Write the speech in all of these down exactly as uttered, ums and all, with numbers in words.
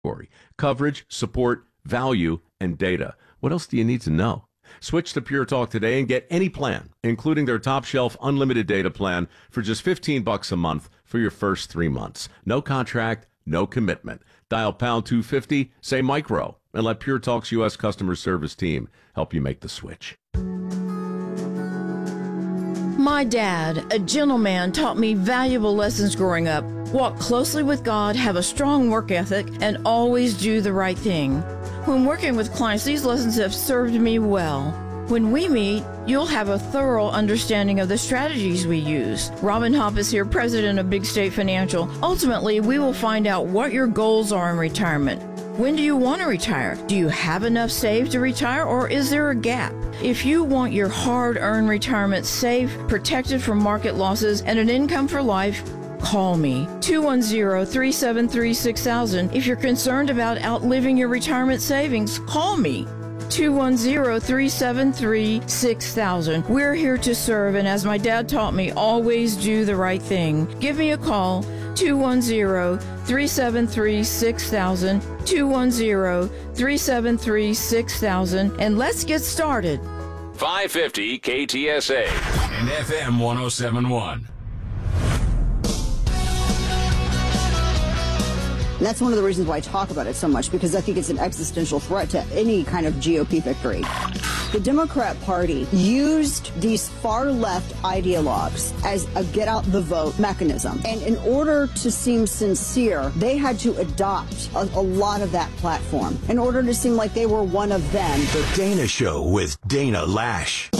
Coverage, support, value, and data. What else do you need to know? Switch to Pure Talk today and get any plan, including their top shelf unlimited data plan for just fifteen bucks a month for your first three months. No contract, no commitment. Dial pound two fifty, say micro, and let Pure Talk's U S customer service team help you make the switch. My dad, a gentleman, taught me valuable lessons growing up. Walk closely with God, have a strong work ethic, and always do the right thing. When working with clients, these lessons have served me well. When we meet, you'll have a thorough understanding of the strategies we use. Robin Hopp is here, president of Big State Financial. Ultimately, we will find out what your goals are in retirement. When do you want to retire? Do you have enough saved to retire, or is there a gap? If you want your hard-earned retirement safe, protected from market losses, and an income for life, call me, two one zero, three seven three, six thousand. If you're concerned about outliving your retirement savings, call me, two one zero, three seven three, six thousand. We're here to serve, and as my dad taught me, always do the right thing. Give me a call, two one zero, three seven three, six thousand, two one zero, three seven three, six thousand, and let's get started. five fifty K T S A and F M one oh seven point one. And that's one of the reasons why I talk about it so much, because I think it's an existential threat to any kind of G O P victory. The Democrat Party used these far-left ideologues as a get-out-the-vote mechanism. And in order to seem sincere, they had to adopt a, a lot of that platform in order to seem like they were one of them. The Dana Show with Dana Lash.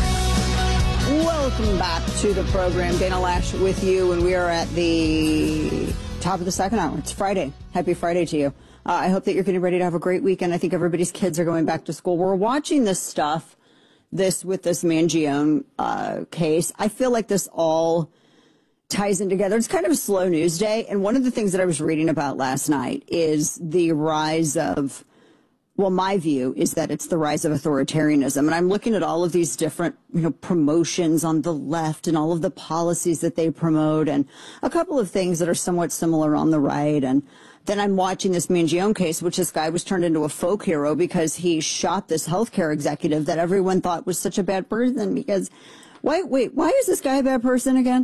Welcome back to the program. Dana Lash with you, and we are at the top of the second hour. It's Friday. Happy Friday to you. Uh, I hope that you're getting ready to have a great weekend. I think everybody's kids are going back to school. We're watching this stuff, this with this Mangione uh, case. I feel like this all ties in together. It's kind of a slow news day. And one of the things that I was reading about last night is the rise of, well, my view is that it's the rise of authoritarianism. And I'm looking at all of these different, you know, promotions on the left and all of the policies that they promote and a couple of things that are somewhat similar on the right. And then I'm watching this Mangione case, which this guy was turned into a folk hero because he shot this healthcare executive that everyone thought was such a bad person. Because, wait, wait, why is this guy a bad person again?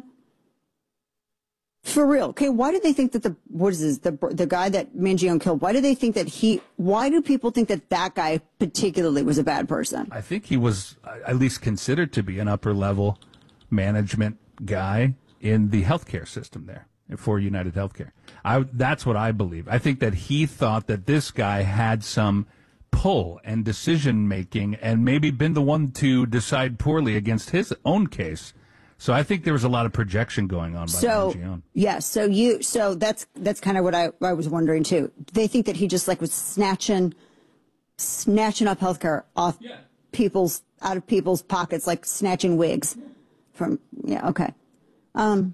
For real. Okay, why do they think that the, what is this, the the guy that Mangione killed, why do they think that he, why do people think that that guy particularly was a bad person? I think he was at least considered to be an upper level management guy in the healthcare system there for United Healthcare. I, that's what I believe. I think that he thought that this guy had some pull and decision making and maybe been the one to decide poorly against his own case. So I think there was a lot of projection going on by so, Mangione. Yeah, so you so that's that's kind of what I, I was wondering too. They think that he just like was snatching snatching up healthcare off yeah. people's out of people's pockets, like snatching wigs from yeah, okay. Um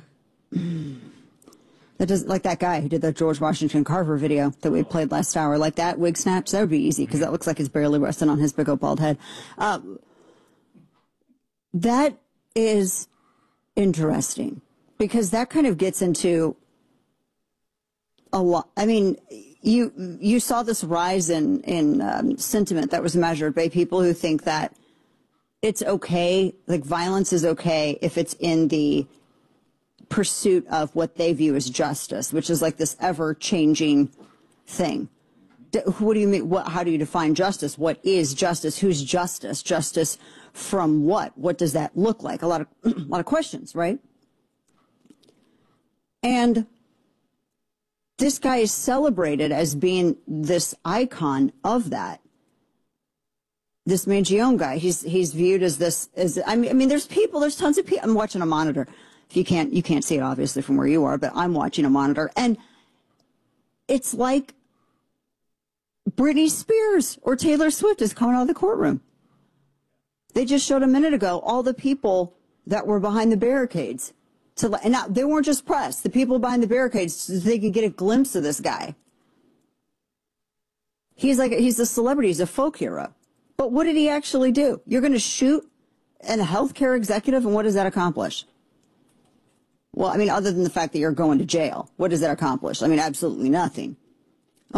that does like that guy who did the George Washington Carver video that we played last hour, like that wig snatch, that would be easy because that looks like he's barely resting on his big old bald head. Um, that is interesting because that kind of gets into a lot. I mean, you you saw this rise in in um, sentiment that was measured by people who think that it's okay, like violence is okay if it's in the pursuit of what they view as justice, which is like this ever-changing thing. What do you mean? What, how do you define justice? What is justice? Who's justice? Justice from what? What does that look like? A lot of a lot of questions, right? And this guy is celebrated as being this icon of that. This Mangione guy, he's he's viewed as this as I mean I mean there's people, there's tons of people. I'm watching a monitor. If you can't you can't see it obviously from where you are, but I'm watching a monitor, and it's like Britney Spears or Taylor Swift is coming out of the courtroom. They just showed a minute ago all the people that were behind the barricades. To, and now, they weren't just press. The people behind the barricades, so they could get a glimpse of this guy. He's like, he's a celebrity. He's a folk hero. But what did he actually do? You're going to shoot a healthcare executive, and what does that accomplish? Well, I mean, other than the fact that you're going to jail, what does that accomplish? I mean, absolutely nothing.